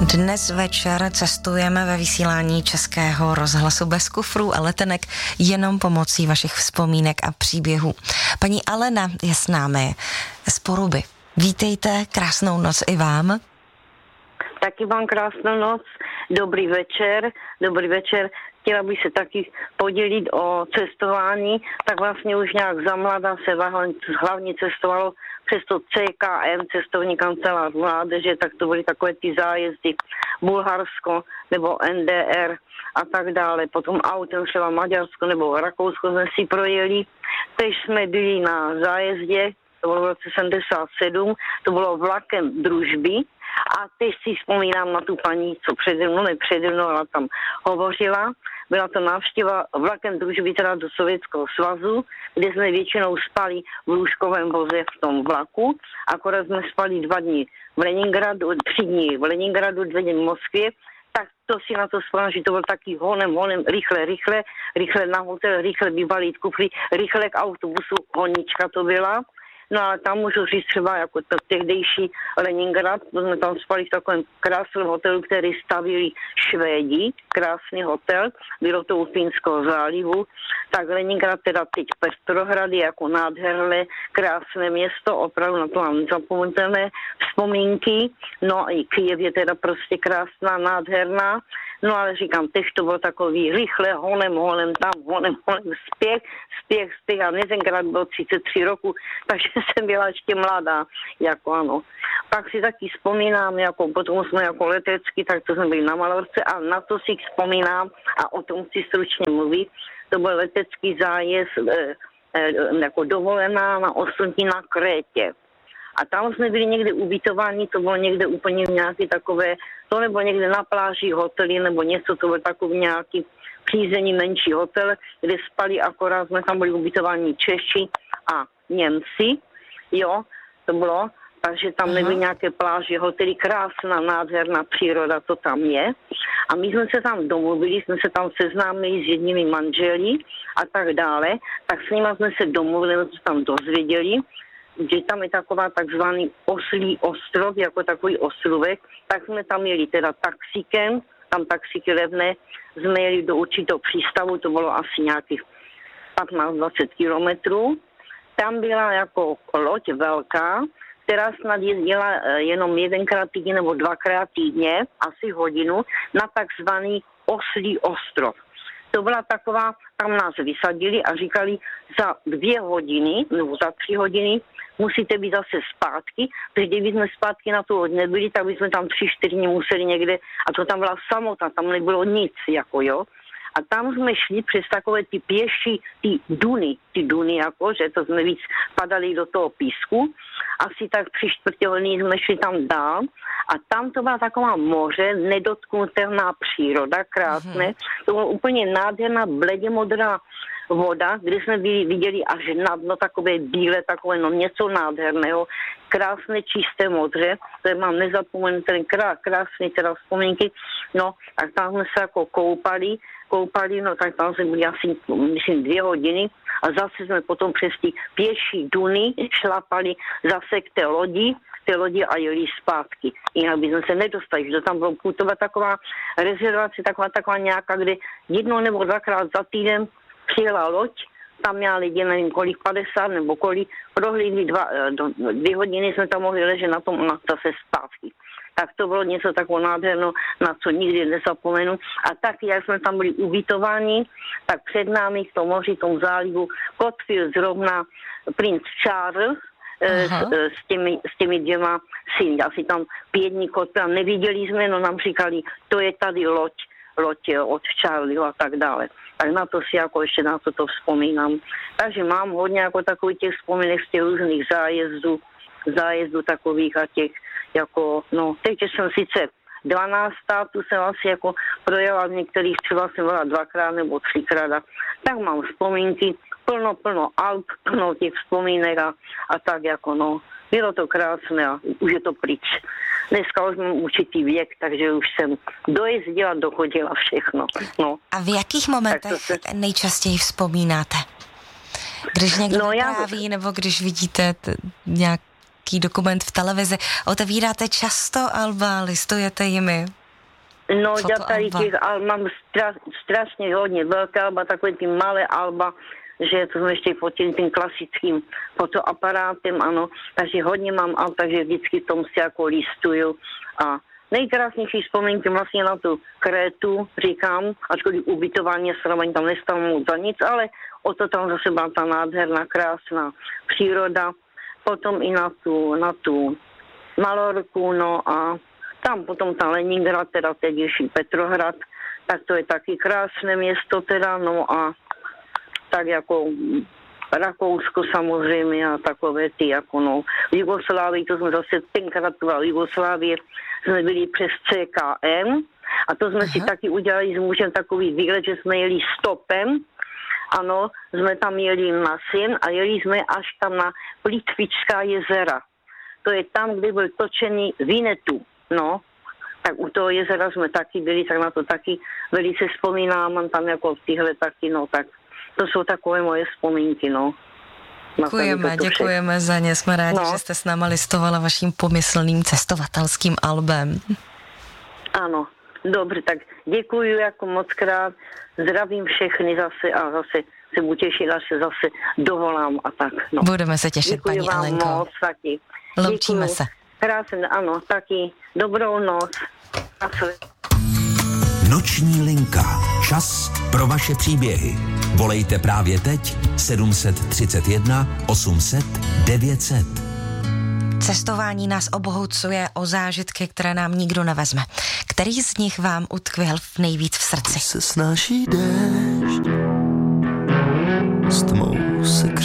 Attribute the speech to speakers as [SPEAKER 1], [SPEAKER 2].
[SPEAKER 1] Dnes večer cestujeme ve vysílání Českého rozhlasu bez kufrů a letenek, jenom pomocí vašich vzpomínek a příběhů. Paní Alena je s námi z Poruby. Vítejte, krásnou noc i vám.
[SPEAKER 2] Taky vám krásnou noc, dobrý večer. Chtěla bych se taky podělit o cestování, tak vlastně už nějak za mladá se hlavně cestovalo přes to CKM, cestovní kancelář mládeže, tak to byly takové ty zájezdy Bulharsko nebo NDR a tak dále. Potom autem třeba Maďarsko nebo Rakousko jsme si projeli. Teď jsme byli na zájezdě, to bylo v roce 77, to bylo vlakem družby. A teď si vzpomínám na tu paní, co přede mnou, ale tam hovořila. Byla to návštěva vlakem družby teda do Sovětského svazu, kde jsme většinou spali v lůžkovém voze v tom vlaku. Akorát jsme spali 2 dny v Leningradu, 3 dny v Leningradu, 2 dny v Moskvě. Tak to si na to vzpomínám, že to byl taky honem, rychle na hotel, rychle vybalit kufry, rychle k autobusu, honička to byla. No ale tam můžu říct třeba jako to tehdejší Leningrad, to jsme tam spali v takovém krásném hotelu, který stavili Švédi, krásný hotel, bylo to u Finského zálivu, tak Leningrad teda teď Petrohrady jako nádherné, krásné město, opravdu na to mám nezapomenutelné vzpomínky, no i Kyjev je teda prostě krásná, nádherná, no ale říkám, teď to bylo takový rychle, honem, tam, spěch a tenkrát bylo 33 roku, takže jsem byla ještě mladá, jako ano. Pak si taky vzpomínám, jako potom jsme jako letecky, tak to jsme byli na Malorce a na to si vzpomínám a o tom si stručně mluvit. To byl letecký zájezd, jako dovolená na 8 dní na Krétě. A tam jsme byli někde ubytováni, to bylo někde úplně nějaký takové, to nebo někde na pláži hotely nebo něco, to byl takový nějaký přízemní menší hotel, kde spali akorát, jsme tam byli ubytováni Češi a Němci, jo, to bylo, takže tam nebyly nějaké pláže, hotely, krásná, nádherná příroda, to tam je. A my jsme se tam domluvili, jsme se tam seznámili s jedními manželi a tak dále, tak s nimi jsme se domluvili, jsme se tam dozvěděli, že tam je taková takzvaný oslí ostrov, jako takový ostrovek, tak jsme tam jeli teda taxíkem, tam taxíky levné, jsme jeli do určitého přístavu, to bylo asi nějakých 15-20 kilometrů. Tam byla jako loď velká, která snad jezdila jenom 1krát týdně nebo 2krát týdně, asi hodinu, na takzvaný oslí ostrov. To byla taková, tam nás vysadili a říkali, za 2 hodiny nebo za 3 hodiny musíte být zase zpátky, protože kdyby jsme zpátky na tu loď nebyli, tak bychom tam 3-4 dny museli někde, a to tam byla samota, tam nebylo nic, jako jo. A tam jsme šli přes takové ty pěší, ty duny, jako, že to jsme víc padali do toho písku. Asi tak 3/4 hodiny jsme šli tam dál a tam to byla taková moře, nedotknutelná příroda, krásné. To byla úplně nádherná, bledě modrá voda, kde jsme viděli až na dno takové bílé, takové no něco nádherného, krásné čisté modře, to mám nezapomenutelné, krásné teda vzpomínky, no, tak tam jsme se jako koupali, no tak tam jsme byli asi, myslím, 2 hodiny a zase jsme potom přes ty pěší duny šlapali zase k té lodi a jeli zpátky. Jinak bychom se nedostali, že tam bylo putovat taková rezervace, taková nějaká, kde 1 nebo 2krát za týden přijela loď, tam měla lidi, nevím kolik, 50 nebo kolik, prohlídli 2 hodiny jsme tam mohli ležet na tom a zase zpátky. Tak to bylo něco takového nádherného, na co nikdy nezapomenu. A taky, jak jsme tam byli ubytováni, tak před námi v tom moři, tom zálivu, kotvil zrovna princ Charles s těmi 2 syny. Asi tam 5 dní kotvil, neviděli jsme, no nám říkali, to je tady loď od Charlieho a tak dále. Tak na to si jako ještě na to vzpomínám. Takže mám hodně jako takových těch vzpomínek z těch různých zájezdů takových a těch jako, no, teď jsem sice 12 států jsem asi jako projela, v některých třeba jsem byla 2krát nebo 3krát, tak mám vzpomínky, plno Alp, plno těch vzpomínek a tak jako, no, bylo to krásné a už je to pryč. Dneska už mám určitý věk, takže už jsem dochodila všechno. No.
[SPEAKER 1] A v jakých momentech nejčastěji vzpomínáte? Když někdo vypráví, nebo když vidíte nějak nějaký dokument v televizi. Otevíráte často alba, listujete jimi?
[SPEAKER 2] No, já tady těch mám strašně hodně velké alba, takové ty malé alba, že to jsme ještě fotili tím klasickým fotoaparátem, ano, takže hodně mám alb, takže vždycky tom si jako listuju a nejkrásnější vzpomínky vlastně na tu Krétu, říkám, ačkoliv ubytování a stravování tam nestalo moc za nic, ale o to tam zase byla ta nádherná, krásná příroda, potom i na tu Malorku, no a tam potom ta Leningrad, teda tehdejší Petrohrad, tak to je taky krásné město teda, no a tak jako Rakousko samozřejmě a takové ty jako no. V Jugoslávii, to jsme zase tenkrát v Jugoslávii, jsme byli přes CKM a to jsme si taky udělali s mužem takový výlet, že jsme jeli stopem. Ano, jsme tam jeli na Sien a jeli jsme až tam na Plitvičská jezera. To je tam, kde byl točený Winnetou, no. Tak u toho jezera jsme taky byli, tak na to taky velice vzpomínám, mám tam jako tyhle taky, no tak to jsou takové moje vzpomínky, no.
[SPEAKER 1] Děkujeme za ně, jsme rádi, že jste s náma listovala vaším pomyslným cestovatelským albem.
[SPEAKER 2] Ano, dobře, tak děkuji jako mockrát, zdravím všechny zase a zase se budu těšit, až se zase dovolám a tak. No.
[SPEAKER 1] Budeme se těšit,
[SPEAKER 2] děkuji
[SPEAKER 1] paní
[SPEAKER 2] vám
[SPEAKER 1] Alenko.
[SPEAKER 2] Moc, taky.
[SPEAKER 1] Loučíme
[SPEAKER 2] děkuji.
[SPEAKER 1] se.
[SPEAKER 2] Krásně, ano, taky. Dobrou noc.
[SPEAKER 3] Noční linka. Čas pro vaše příběhy. Volejte právě teď 731 800 900.
[SPEAKER 1] Cestování nás obohacuje o zážitky, které nám nikdo nevezme. Který z nich vám utkvěl nejvíc v srdci?
[SPEAKER 4] Se snáší déšť, s tmou se